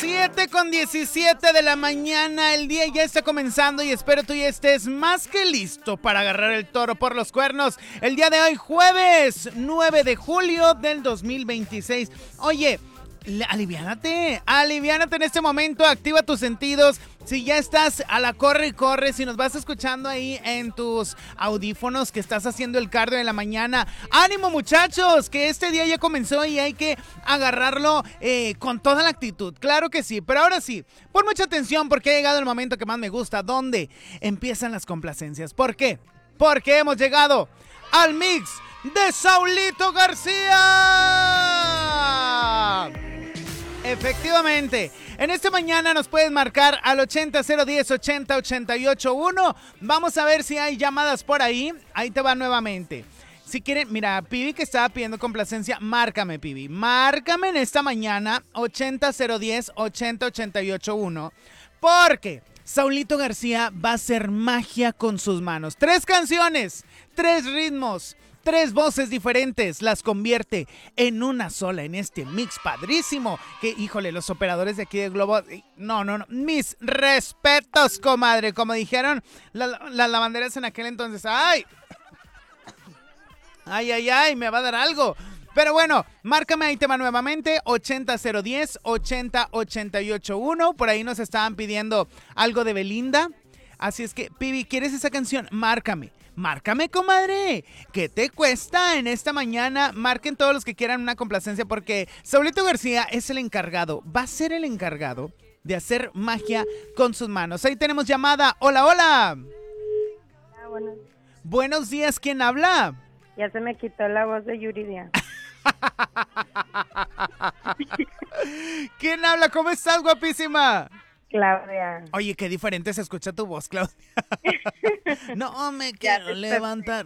7:17 de la mañana, el día ya está comenzando y espero tú ya estés más que listo para agarrar el toro por los cuernos. El día de hoy, jueves 9 de julio del 2026. Oye, aliviánate en este momento, activa tus sentidos. Si ya estás a la corre y corre, si nos vas escuchando ahí en tus audífonos que estás haciendo el cardio de la mañana, ánimo muchachos, que este día ya comenzó y hay que agarrarlo con toda la actitud, claro que sí, pero ahora sí, pon mucha atención porque ha llegado el momento que más me gusta, donde empiezan las complacencias. ¿Por qué? Porque hemos llegado al mix de Saulito García. Efectivamente, en esta mañana nos puedes marcar al 80-010-80-88-1. Vamos a ver si hay llamadas por ahí. Ahí te va nuevamente. Si quieren, mira, Pibi que estaba pidiendo complacencia, márcame, Pibi. Márcame en esta mañana 80-010-80-88-1. Porque Saulito García va a hacer magia con sus manos. 3 canciones, 3 ritmos, 3 voces diferentes, las convierte en una sola en este mix padrísimo. Que, híjole, los operadores de aquí de Globo, no, mis respetos, comadre. Como dijeron las lavanderas en aquel entonces, ¡ay! Me va a dar algo. Pero bueno, márcame ahí tema nuevamente, 80-010-80-88-1. Por ahí nos estaban pidiendo algo de Belinda. Así es que, Pibi, ¿quieres esa canción? Márcame, comadre. ¿Qué te cuesta en esta mañana? Marquen todos los que quieran una complacencia porque Saulito García es el encargado, va a ser el encargado de hacer magia con sus manos. Ahí tenemos llamada. Hola. Hola, buenos días. Buenos días, ¿quién habla? Ya se me quitó la voz de Yuridia. ¿Quién habla? ¿Cómo estás, guapísima? Claudia. Oye, qué diferente se escucha tu voz, Claudia. No me quiero levantar.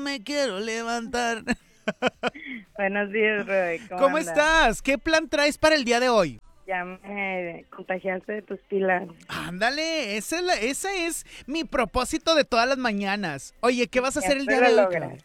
Buenos días, Roy. ¿Cómo estás? ¿Qué plan traes para el día de hoy? Ya me contagiaste de tus pilas. Ándale, esa es mi propósito de todas las mañanas. Oye, ¿qué vas a hacer el día lo de hoy, logras. Claudia?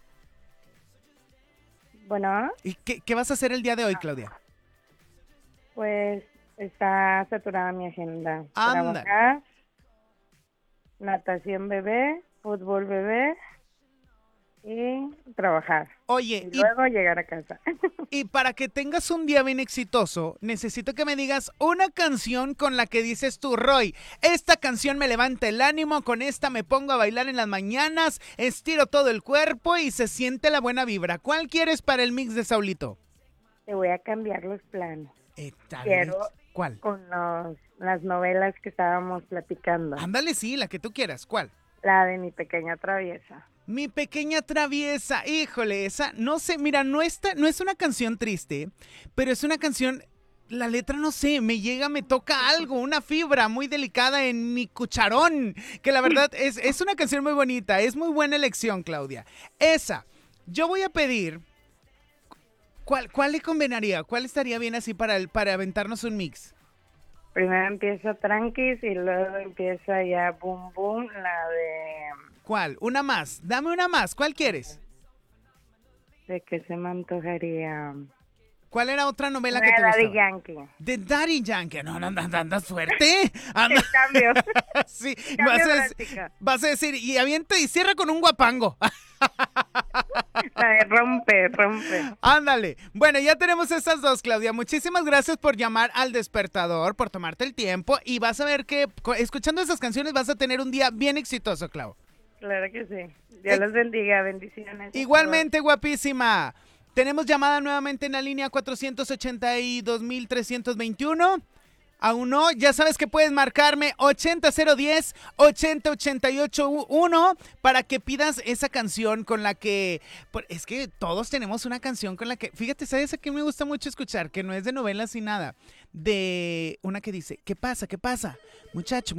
Bueno, ¿Y qué vas a hacer el día de hoy, Claudia? pues está saturada mi agenda. Anda. Trabajar, natación bebé, fútbol bebé y trabajar. Oye, Y luego llegar a casa. y para que tengas un día bien exitoso, necesito que me digas una canción con la que dices tú, Roy, esta canción me levanta el ánimo, con esta me pongo a bailar en las mañanas, estiro todo el cuerpo y se siente la buena vibra. ¿Cuál quieres para el mix de Saulito? Te voy a cambiar los planes. Tal Quiero vez. ¿Cuál? con las novelas que estábamos platicando. Ándale, sí, la que tú quieras. ¿Cuál? La de Mi Pequeña Traviesa. Mi Pequeña Traviesa, híjole, esa, no sé, mira, no es una canción triste, pero es una canción, la letra no sé, me llega, me toca algo, una fibra muy delicada en mi cucharón, que la verdad es una canción muy bonita, es muy buena elección, Claudia. Esa, yo voy a pedir, ¿cuál le convenaría? ¿Cuál estaría bien así para aventarnos un mix? Primero empieza Tranquis y luego empieza ya Boom Boom, la de... ¿Cuál? Una más, dame una más, ¿cuál quieres? ¿De qué se me antojaría? ¿Cuál era otra novela que De te Daddy gustaba? Yankee. De Daddy Yankee. No, andas fuerte. El cambio. Sí, Cambio drástica. vas a decir, y avienta y cierra con un guapango. La de rompe. Ándale. Bueno, ya tenemos esas dos, Claudia. Muchísimas gracias por llamar al despertador, por tomarte el tiempo. Y vas a ver que escuchando esas canciones vas a tener un día bien exitoso, Clau. Claro que sí. Dios los bendiga. Bendiciones. Igualmente, guapísima. Tenemos llamada nuevamente en la línea 482.321. Aún no, ya sabes que puedes marcarme 80-010-80-88-1 para que pidas esa canción con la que... Es que todos tenemos una canción con la que... Fíjate, ¿sabes a qué me gusta mucho escuchar? Que no es de novelas ni nada. De una que dice, ¿qué pasa? ¿Qué pasa? Muchacho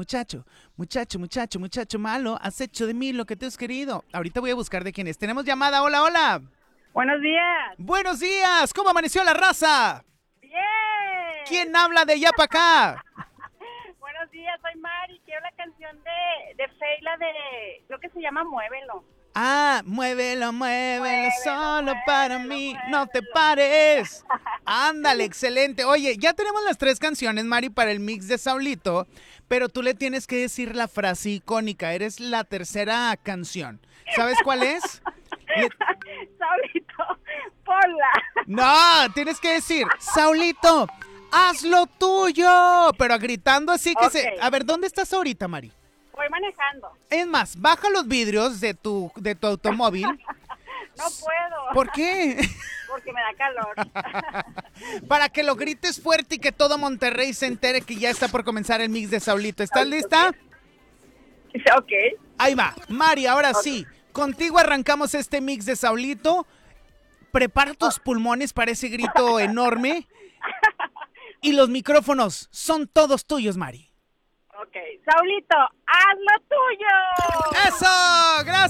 malo, has hecho de mí lo que te has querido. Ahorita voy a buscar de quién es. Tenemos llamada, hola. Buenos días. Buenos días, ¿cómo amaneció la raza? Bien. ¿Quién habla de allá para acá? Buenos días, soy Mari. Quiero la canción de Feila de... Creo que se llama Muévelo. Ah, muévelo, solo para mí, no te pares. Ándale, excelente. Oye, ya tenemos las 3 canciones, Mari, para el mix de Saulito, pero tú le tienes que decir la frase icónica. Eres la tercera canción. ¿Sabes cuál es? Saulito, ponla. No, tienes que decir, Saulito, haz lo tuyo. Pero gritando así que Ok. A ver, ¿dónde estás ahorita, Mari? Voy manejando. Es más, baja los vidrios de tu automóvil. No puedo. ¿Por qué? Porque me da calor. Para que lo grites fuerte y que todo Monterrey se entere que ya está por comenzar el mix de Saulito. ¿Estás lista? Ok. Ahí va. Mari, ahora sí. Contigo arrancamos este mix de Saulito. Prepara tus pulmones para ese grito enorme. Y los micrófonos son todos tuyos, Mari. Ok. Saulito, haz lo tuyo. ¡Eso! ¡Gracias!